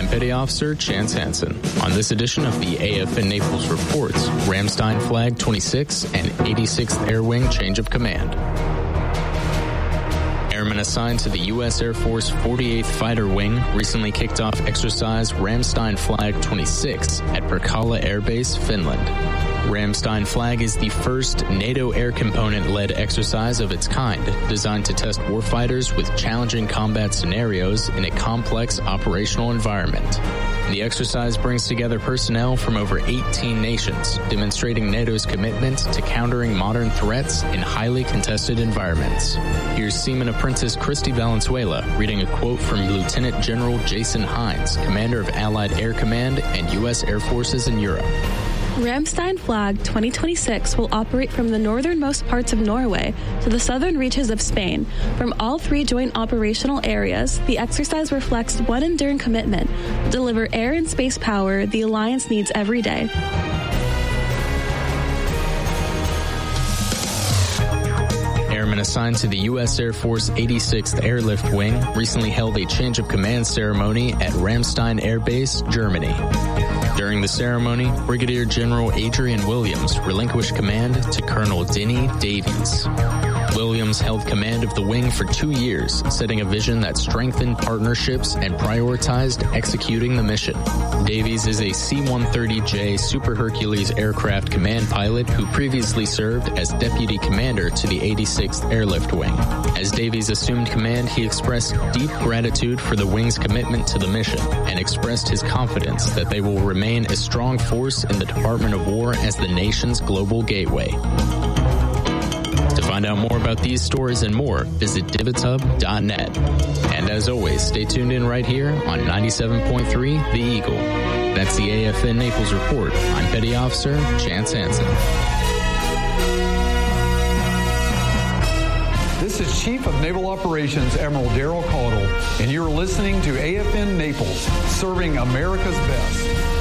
I'm Petty Officer Chance Hansen. On this edition of the AFN Naples Reports, Ramstein Flag 26 and 86th Air Wing change of command. Airmen assigned to the U.S. Air Force 48th Fighter Wing recently kicked off exercise Ramstein Flag 26 at Pirkkala Air Base, Finland. Ramstein Flag is the first NATO air component-led exercise of its kind, designed to test warfighters with challenging combat scenarios in a complex operational environment. The exercise brings together personnel from over 18 nations, demonstrating NATO's commitment to countering modern threats in highly contested environments. Here's Seaman Apprentice Christy Valenzuela reading a quote from Lieutenant General Jason Hines, Commander of Allied Air Command and U.S. Air Forces in Europe. Ramstein Flag 2026 will operate from the northernmost parts of Norway to the southern reaches of Spain. From all three joint operational areas, the exercise reflects one enduring commitment to deliver air and space power the alliance needs every day. Airmen assigned to the U.S. Air Force 86th Airlift Wing recently held a change of command ceremony at Ramstein Air Base, Germany. During the ceremony, Brigadier General Adrian Williams relinquished command to Colonel Denny Davies. Williams held command of the wing for 2 years, setting a vision that strengthened partnerships and prioritized executing the mission. Davies is a C-130J Super Hercules aircraft command pilot who previously served as deputy commander to the 86th Airlift Wing. As Davies assumed command, he expressed deep gratitude for the wing's commitment to the mission and expressed his confidence that they will remain a strong force in the Department of War as the nation's global gateway. To find out more about these stories and more, visit DivotsHub.net. And as always, stay tuned in right here on 97.3 The Eagle. That's the AFN Naples Report. I'm Petty Officer Chance Hansen. This is Chief of Naval Operations Admiral Daryl Caudle, and you're listening to AFN Naples, serving America's best.